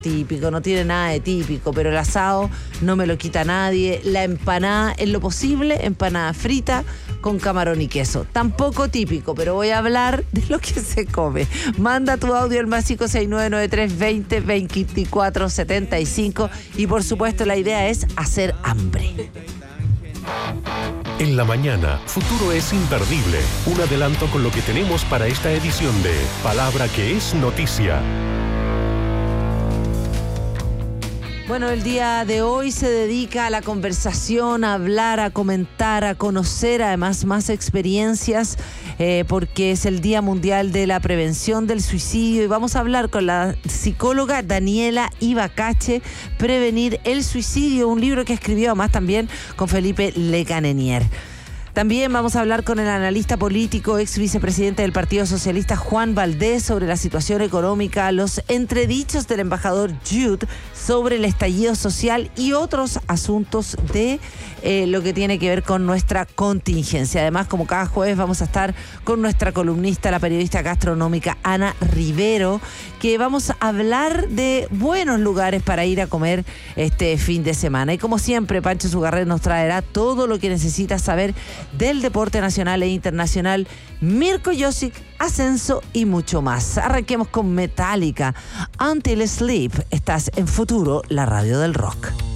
típico, no tiene nada de típico, pero el asado no me lo quita nadie. La empanada, en lo posible, empanada frita con camarón y queso. Tampoco típico, pero voy a hablar de lo que se come. Manda tu audio al más 56993202475 y por supuesto la idea es hacer hambre. En la mañana, Futuro es imperdible. Un adelanto con lo que tenemos para esta edición de Palabra que es Noticia. Bueno, el día de hoy se dedica a la conversación, a hablar, a comentar, a conocer además más experiencias, porque es el Día Mundial de la Prevención del Suicidio y vamos a hablar con la psicóloga Daniela Ibacache, Prevenir el Suicidio, un libro que escribió además también con Felipe Lecanenier. También vamos a hablar con el analista político, ex vicepresidente del Partido Socialista, Juan Valdés, sobre la situación económica, los entredichos del embajador Jude sobre el estallido social y otros asuntos de lo que tiene que ver con nuestra contingencia. Además, como cada jueves, vamos a estar con nuestra columnista, la periodista gastronómica Ana Rivero, que vamos a hablar de buenos lugares para ir a comer este fin de semana. Y como siempre, Pancho Zugarret nos traerá todo lo que necesitas saber del deporte nacional e internacional, Mirko Josic, ascenso y mucho más. Arranquemos con Metallica, Until Sleep. Estás en Futuro, la radio del rock.